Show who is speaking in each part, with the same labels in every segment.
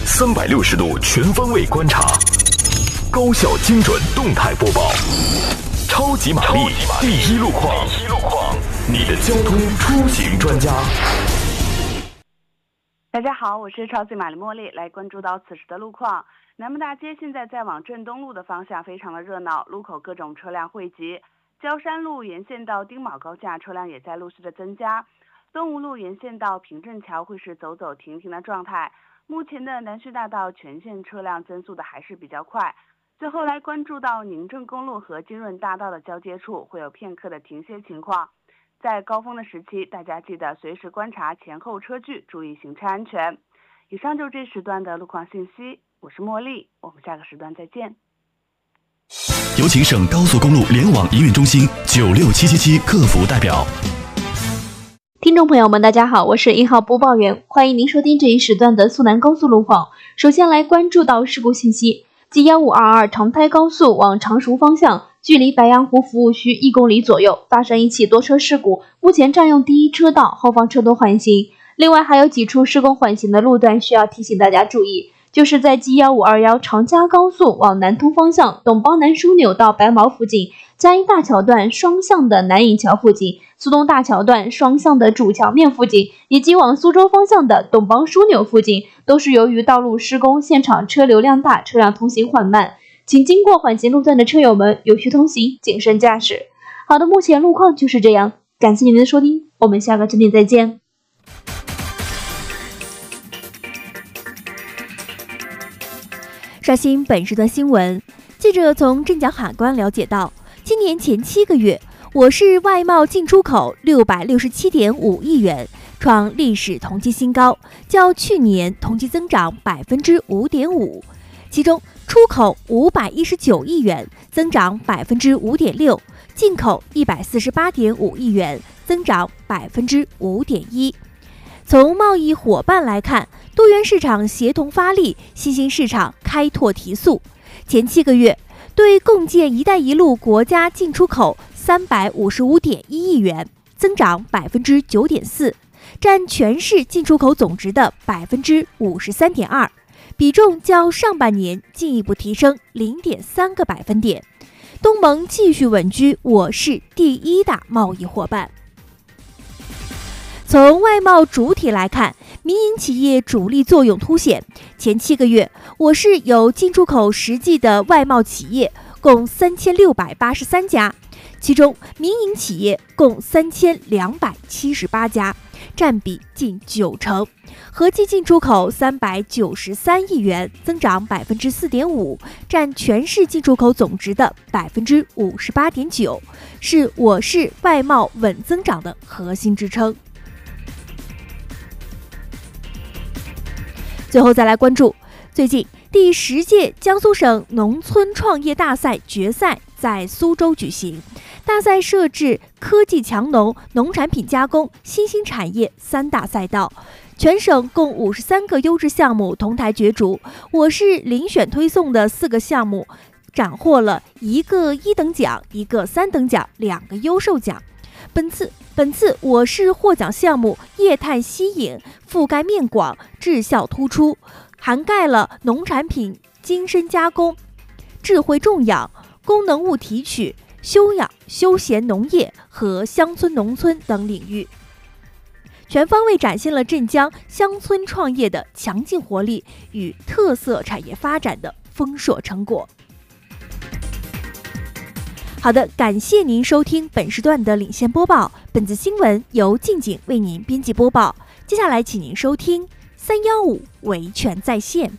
Speaker 1: 360度全方位观察，高效精准动态播报，超级玛丽第一路况，你的交通出行专家。
Speaker 2: 大家好，我是超级玛丽茉莉，来关注到此时的路况。南门大街现在在往镇东路的方向非常的热闹，路口各种车辆汇集。焦山路沿线到丁卯高架车辆也在陆续的增加。东吴路沿线到平镇桥会是走走停停的状态。目前的南徐大道全线车辆增速的还是比较快。最后来关注到宁郑公路和金润大道的交接处会有片刻的停歇情况。在高峰的时期，大家记得随时观察前后车距，注意行车安全。以上就这时段的路况信息，我是茉莉，我们下个时段再见。
Speaker 1: 有请省高速公路联网营运中心96777客服代表。
Speaker 3: 听众朋友们，大家好，我是1号播报员，欢迎您收听这一时段的苏南高速路况。首先来关注到事故信息，G1522长台高速往常熟方向，距离白洋湖服务区1公里左右发生一起多车事故，目前占用第一车道，后方车多缓行。另外还有几处施工缓行的路段需要提醒大家注意，就是在 G1521长嘉高速往南通方向，董邦南枢纽到白毛附近，嘉义大桥段双向的南引桥附近，苏东大桥段双向的主桥面附近，以及往苏州方向的董邦枢纽附近，都是由于道路施工，现场车流量大，车辆通行缓慢，请经过缓行路段的车友们有序通行，谨慎驾驶。好的，目前路况就是这样，感谢您的收听，我们下个视频再见。
Speaker 4: 刷新本时段新闻，记者从镇江海关了解到，今年前7个月，我市外贸进出口667.5亿元，创历史同期新高，较去年同期增长5.5%。其中，出口519亿元，增长5.6%，进口148.5亿元，增长5.1%。从贸易伙伴来看，多元市场协同发力，新兴市场开拓提速。前7个月，对共建“一带一路”国家进出口355.1亿元，增长9.4%，占全市进出口总值的53.2%，比重较上半年进一步提升0.3个百分点。东盟继续稳居我市第1大贸易伙伴。从外贸主体来看，民营企业主力作用凸显。前7个月，我市有进出口实际的外贸企业共3683家，其中民营企业共3278家，占比近90%，合计进出口393亿元，增长4.5%，占全市进出口总值的58.9%，是我市外贸稳增长的核心支撑。最后再来关注，最近第10届江苏省农村创业大赛决赛在苏州举行。大赛设置科技强农、农产品加工、新兴产业3大赛道，全省共53个优质项目同台角逐。我市遴选推送的4个项目斩获了1个1等奖、1个3等奖、2个优秀奖。本次我市获奖项目业态新颖，覆盖面广，质效突出，涵盖了农产品精深加工、智慧种养、功能物提取、休养休闲农业和乡村农村等领域，全方位展现了镇江乡村创业的强劲活力与特色产业发展的丰硕成果。好的，感谢您收听本时段的领先播报。本次新闻由静景为您编辑播报。接下来，请您收听315维权在线。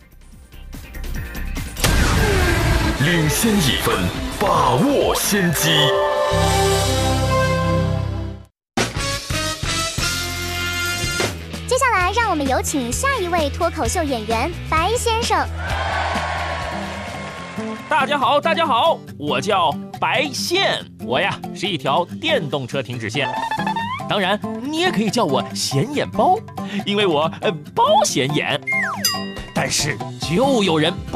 Speaker 1: 领先1分，把握先机。
Speaker 5: 接下来，让我们有请下一位脱口秀演员白先生。
Speaker 6: 大家好，大家好，我叫白线，我呀是一条电动车停止线。当然，你也可以叫我显眼包，因为我包显眼。但是就有人